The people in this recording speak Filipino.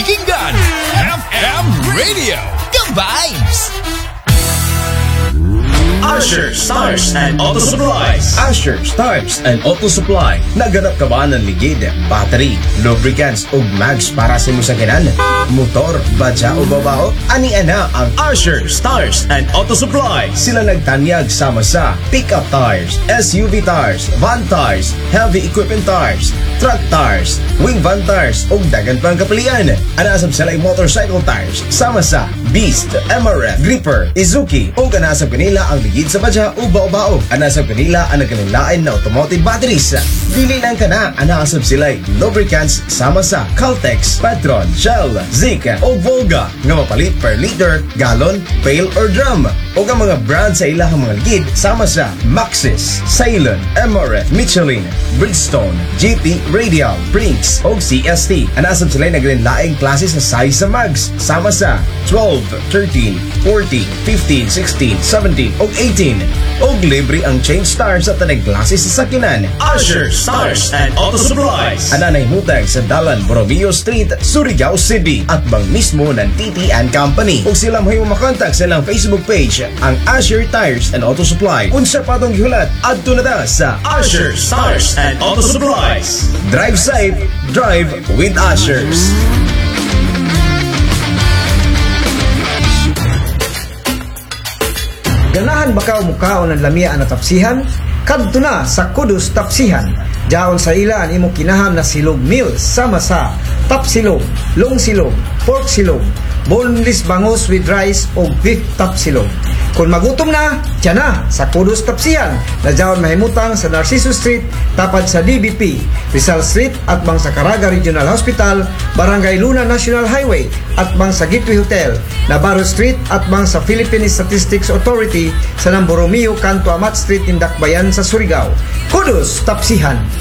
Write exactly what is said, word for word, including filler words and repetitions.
Pakikinggan F M Radio, The Vibes. Asher Stars and Auto Supplies. Asher Stars and Auto Supply. Naganap ka ba ng ligid, battery, lubricants ug mags para sa imong sakyanan? Motor, badya o babao? Ani ana ang Asher Stars and Auto Supplies. Sila nagtanyag sama sa pickup tires, S U V tires, van tires, heavy equipment tires, truck tires, wing van tires ug dagan pang kapilian. Anasab sila yung motorcycle tires sama sa Beast, M R F, Gripper, Izuki ug anasab kanila ang ligid sa badya o bao-bao. Anasab kanila ang nagkanilain na automotive batteries. Dili lang ka na, anasab sila lubricants sama sa Caltex, Petron, Shell, Zika o Volga nga mapalit per liter, gallon, pail or drum. O ang mga brand sa ilahang mga ligid sama sa Maxxis, Ceylon, M R F, Michelin, Bridgestone, G P, Radial, Brinks o C S T. Anasab sila nagkanilaing klase sa size sa mags sama sa twelve, thirteen, fourteen, fifteen, sixteen, seventeen o eighteen. O libre ang change stars at tanay klase sa sakinan. Asher Stars and Auto Supplies. Ananay mutag sa Dalan Borromeo Street, Surigao City at bang mismo ng T T and Company. Kung sila mahiyo makontak sa ilang Facebook page, ang Asher Tires and Auto Supply. Unsa pa itong gihulat, adto na ta sa Asher Stars and Auto Supplies. Drive safe, drive with Ashers. Ganahan ba ka mukaon ng lamia na tapsihan? Kadto na sa Kudus Tapsihan. Diaon sa ila ang imong kinaham na silog meals sama sa tapsilog, long silog, pork silog, boneless bangus with rice o beef tapsilog. Kung magutom na, tiyan na sa Kudus Tapsihan na diaon mahimutang sa Narciso Street tapad sa D B P, Rizal Street at bang sa Caraga Regional Hospital, Barangay Luna National Highway at bang sa Gateway Hotel, Navarro Street at bang sa Philippine Statistics Authority sa Borromeo, Kanto Amat Street, Indakbayan sa Surigao. Kudus Tapsihan.